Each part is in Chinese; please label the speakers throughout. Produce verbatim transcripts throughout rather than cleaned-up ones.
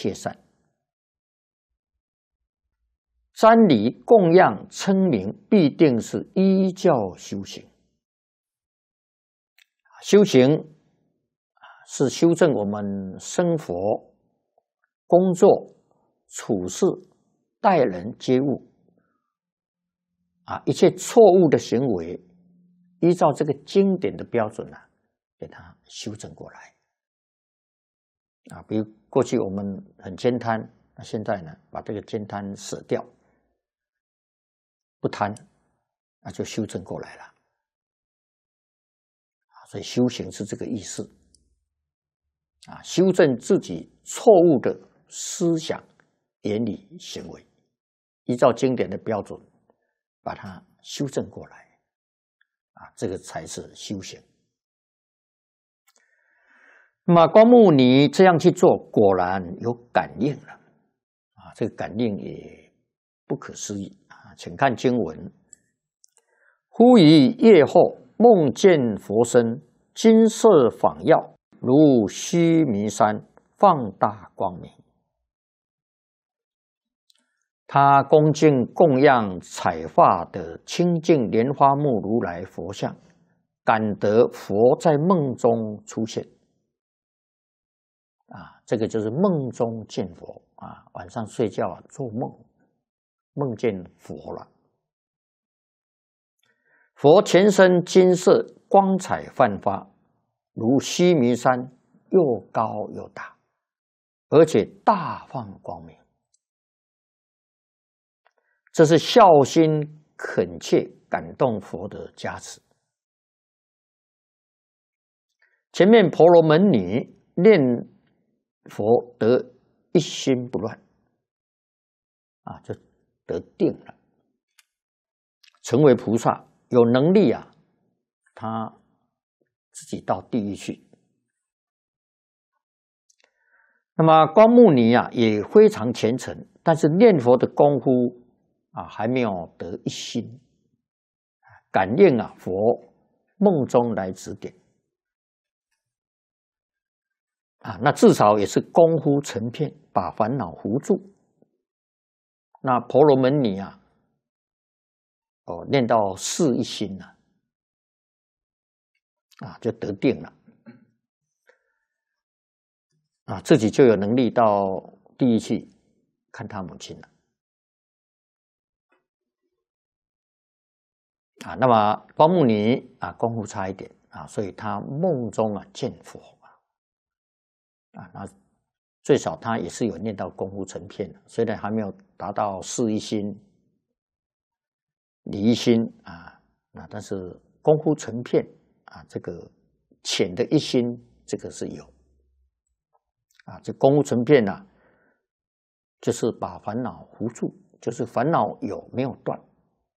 Speaker 1: 切善。瞻礼供养称名，必定是依教修行。修行是修正我们生活、工作、处事、待人接物啊，一切错误的行为，依照这个经典的标准啊，给它修正过来啊。比如过去我们很悭贪，那现在呢，把这个悭贪舍掉。不贪，那就修正过来了。所以修行是这个意思啊，修正自己错误的思想、言语、行为，依照经典的标准，把它修正过来啊，这个才是修行。那么光目尼这样去做，果然有感应了啊，这个感应也不可思议。请看经文：忽于夜后，梦见佛身，金色仿耀，如须弥山，放大光明。他恭敬供养彩发的清净莲花目如来佛像，感得佛在梦中出现。啊，这个就是梦中见佛啊，晚上睡觉啊，做梦。梦见佛了，佛全身金色，光彩焕发，如须弥山，又高又大，而且大放光明。这是孝心恳切感动佛的加持。前面婆罗门女念佛得一心不乱，啊，就得定了，成为菩萨，有能力啊，他自己到地狱去。那么光目尼啊也非常虔诚，但是念佛的功夫啊还没有得一心，感应啊佛梦中来指点啊，那至少也是功夫成片，把烦恼糊住。那婆罗门女啊，哦，念到四一心了，啊，就得定了，啊，自己就有能力到地狱去看他母亲了，啊，那么光目尼啊，功夫差一点啊，所以他梦中啊见佛啊，啊，那最少他也是有念到功夫成片的，虽然还没有达到四一心。离心啊，那但是功夫成片啊，这个浅的一心，这个是有啊。这功夫成片啊，就是把烦恼糊住，就是烦恼有没有断，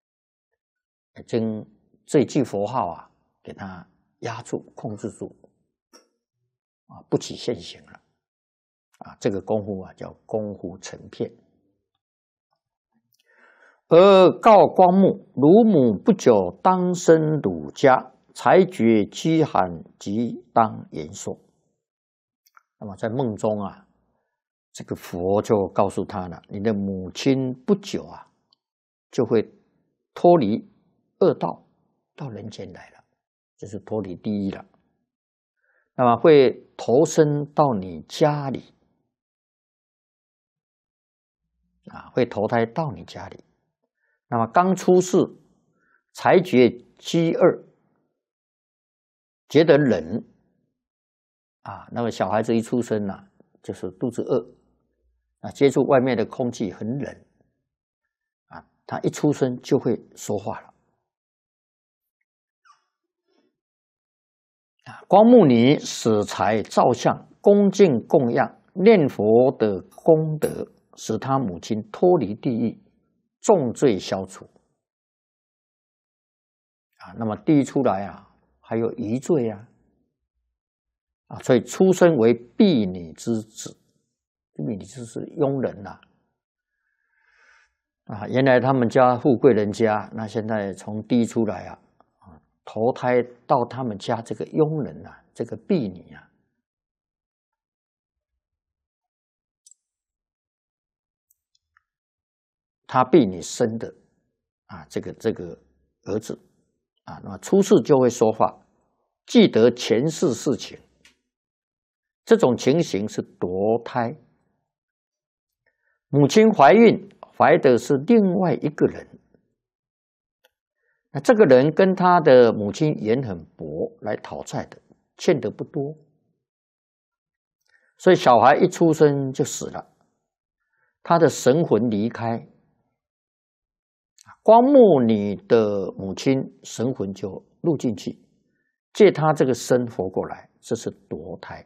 Speaker 1: 将这句佛号啊，给它压住、控制住啊，不起现行了啊。这个功夫啊，叫功夫成片。而告光目，汝母不久当生汝家，才觉饥寒，即当言说。那么在梦中啊，这个佛就告诉他了：你的母亲不久啊，就会脱离恶道，到人间来了，就是脱离地狱了。那么会投身到你家里啊，会投胎到你家里。那么刚出世，才觉饥饿，觉得冷啊。那么小孩子一出生啊，就是肚子饿啊，接触外面的空气很冷啊，他一出生就会说话了啊。光目尼使财造像，恭敬供养，念佛的功德，使他母亲脱离地狱，重罪消除啊。那么地狱出来啊，还有余罪啊，啊，所以出生为婢女之子，婢女就是佣人呐、啊，啊，原来他们家富贵人家，那现在从地狱出来啊，啊，投胎到他们家这个佣人啊，这个婢女啊， 他比你生的啊这个这个儿子啊，那么出世就会说话，记得前世事情。这种情形是夺胎，母亲怀孕怀的是另外一个人，那这个人跟他的母亲缘很薄，来讨债的，欠的不多，所以小孩一出生就死了，他的神魂离开，光目女的母亲神魂就入进去，借他这个身活过来，这是夺胎。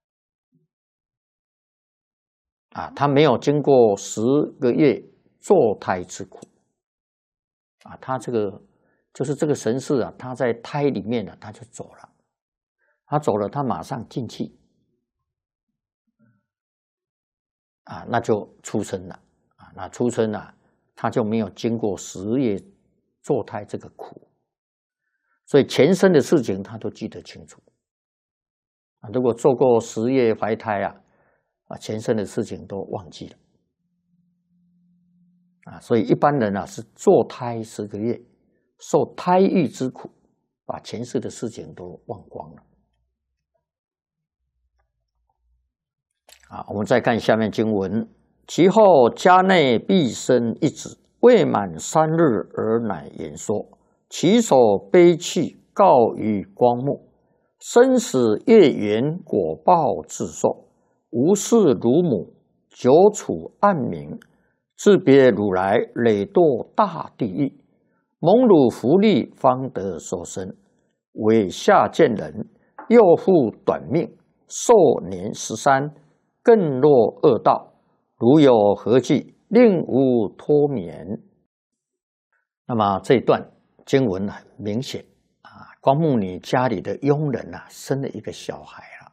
Speaker 1: 啊，他没有经过十个月堕胎之苦，啊，他这个就是这个神识啊，他在胎里面呢、啊，他就走了，他走了，他马上进去，啊，那就出生了，啊，那出生了，他就没有经过十月堕胎这个苦，所以前生的事情他都记得清楚，啊，如果做过十月怀胎啊。啊，前生的事情都忘记了，啊，所以一般人啊是堕胎十个月，受胎育之苦，把前世的事情都忘光了。啊，我们再看下面经文：其后家内必生一子，未满三日而乃言说，其手悲泣，告于光目，生死业缘果报自受。无视乳母，久处暗冥，自别汝来，累堕大地狱。蒙汝福利，方得受生。为下贱人，又复短命，寿年十三，更落恶道。如有何计，令吾脱免。那么这一段经文很明显啊，光目女家里的佣人啊，生了一个小孩了。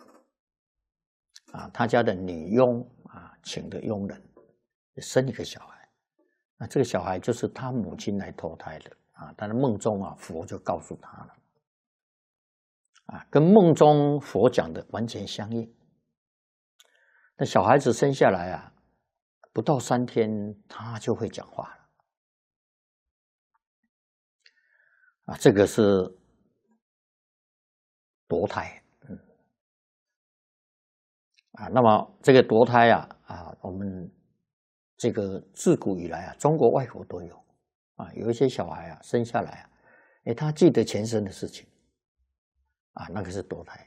Speaker 1: 啊，他家的女佣啊，请的佣人生一个小孩，那这个小孩就是他母亲来投胎的啊。他的梦中啊，佛就告诉他了，啊，跟梦中佛讲的完全相应。那小孩子生下来啊，不到三天，他就会讲话了，啊，这个是夺胎。啊，那么这个夺胎啊，啊，我们这个自古以来啊，中国外国都有啊，有一些小孩啊生下来啊，哎，他记得前生的事情，啊，那个是夺胎，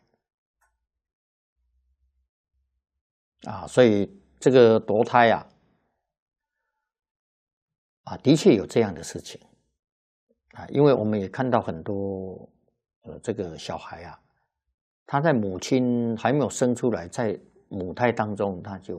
Speaker 1: 啊，所以这个夺胎啊，啊，的确有这样的事情，啊，因为我们也看到很多呃这个小孩啊，他在母亲还没有生出来，在母胎当中，他就